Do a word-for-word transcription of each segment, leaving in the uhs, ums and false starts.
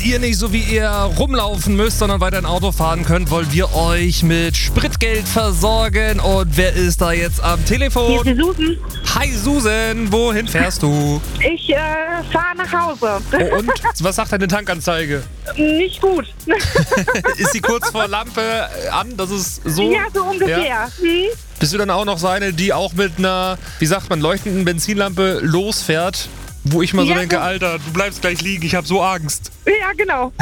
ihr nicht so wie ihr rumlaufen müsst, sondern weiter Auto fahren könnt, wollen wir euch mit Spritgeld versorgen. Und wer ist da jetzt am Telefon? Hier ist die Susan. Hi Susan, wohin fährst du? Ich äh, fahre nach Hause. Oh, und was sagt deine Tankanzeige? Nicht gut. Ist sie kurz vor Lampe an? Das ist so. Ja, so ungefähr. Ja? Hm? Bist du dann auch noch so eine, die auch mit einer, wie sagt man, leuchtenden Benzinlampe losfährt? Wo ich mal so Ja, denke, so- Alter, du bleibst gleich liegen, ich habe so Angst. Ja, genau.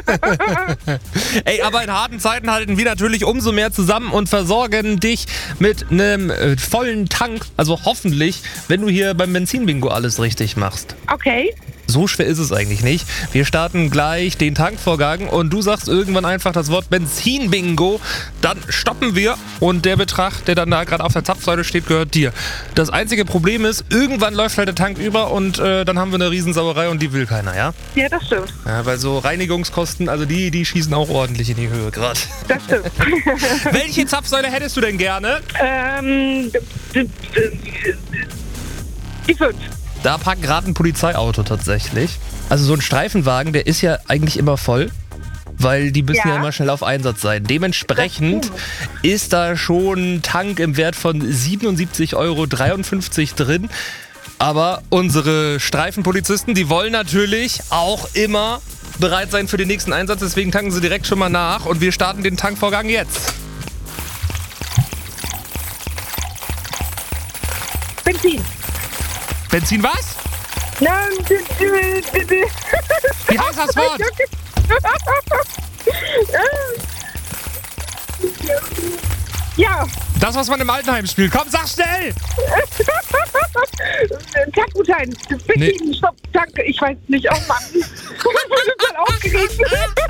Ey, aber in harten Zeiten halten wir natürlich umso mehr zusammen und versorgen dich mit einem äh, vollen Tank. Also hoffentlich, wenn du hier beim Benzinbingo alles richtig machst. Okay. So schwer ist es eigentlich nicht. Wir starten gleich den Tankvorgang und du sagst irgendwann einfach das Wort Benzinbingo. Dann stoppen wir und der Betrag, der dann da gerade auf der Zapfsäule steht, gehört dir. Das einzige Problem ist, irgendwann läuft halt der Tank über und äh, dann haben wir eine Riesensauerei und die will keiner, ja? Ja, das stimmt. Ja, weil so Reinigungskosten, also die, die schießen auch ordentlich in die Höhe gerade. Das stimmt. Welche Zapfsäule hättest du denn gerne? ähm, d- d- d- die fünf. Da parkt gerade ein Polizeiauto tatsächlich. Also so ein Streifenwagen, der ist ja eigentlich immer voll, weil die müssen ja, Ja. immer schnell auf Einsatz sein. Dementsprechend ist da schon ein Tank im Wert von siebenundsiebzig Euro dreiundfünfzig drin. Aber unsere Streifenpolizisten, die wollen natürlich auch immer bereit sein für den nächsten Einsatz. Deswegen tanken sie direkt schon mal nach und wir starten den Tankvorgang jetzt. Benzin. Benzin was? Nein, d- d- d- d- Wie heißt das Wort? Ja, Das, was man im Altenheim spielt. Komm, sag schnell! Tankgutschein. Benzin, Stopp, Tank. Ich weiß nicht. Oh Mann. Ich bin voll aufgeregt.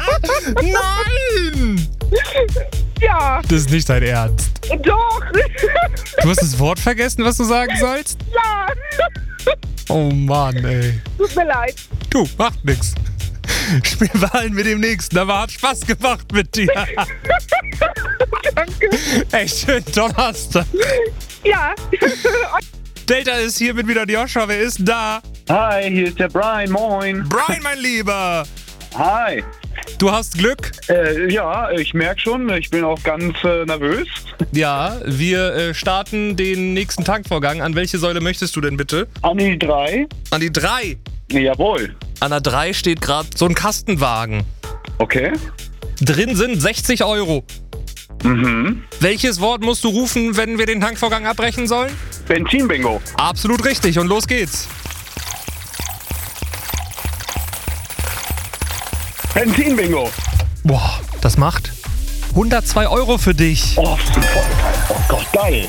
Nein! Ja, Das ist nicht dein Ernst. doch. Du hast das Wort vergessen, was du sagen sollst? Ja. Oh Mann, ey. Tut mir leid. Du, macht nix. Spielen wir allen mit dem nächsten, aber hat Spaß gemacht mit dir. Danke. Ey, schönen Donnerstag. Ja. Delta ist hier mit wieder Joshua. Wer ist da? Hi, hier ist der Brian, moin. Brian, mein Lieber. Hi. Du hast Glück. Äh, ja, ich merke schon, ich bin auch ganz äh, nervös. Ja, wir äh, starten den nächsten Tankvorgang. An welche Säule möchtest du denn bitte? An die drei? An die drei. Jawohl. An der drei steht gerade so ein Kastenwagen. Okay. Drin sind sechzig Euro. Mhm. Welches Wort musst du rufen, wenn wir den Tankvorgang abbrechen sollen? Benzinbingo. Absolut richtig und los geht's. Benzinbingo. Boah, das macht hundertzwei Euro für dich. Oh, voll geil. Oh Gott, geil.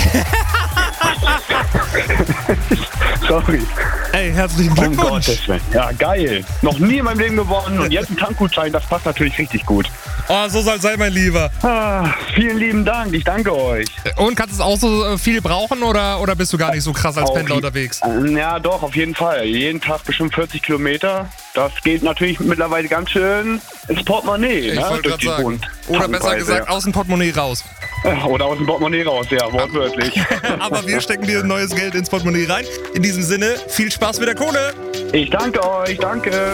Sorry. Ey, herzlichen Um Glückwunsch. Gottes Willen. Ja, geil. Noch nie in meinem Leben gewonnen und jetzt ein Tankgutschein, das passt natürlich richtig gut. Oh, so soll es sein, mein Lieber. Ah, vielen lieben Dank, ich danke euch. Und kannst du es auch so äh, viel brauchen oder, oder bist du gar nicht so krass als Auf Pendler je- unterwegs? Ja, doch, auf jeden Fall. Jeden Tag bestimmt vierzig Kilometer. Das geht natürlich mittlerweile ganz schön ins Portemonnaie, Ich ne? wollte Durch gerade die sagen. hohen Oder besser Tankpreise, gesagt, aus dem Portemonnaie raus. ja. Oder aus dem Portemonnaie raus, ja, wortwörtlich. Aber wir stecken dir neues Geld ins Portemonnaie rein. In diesem Sinne, viel Spaß mit der Kohle. Ich danke euch, danke.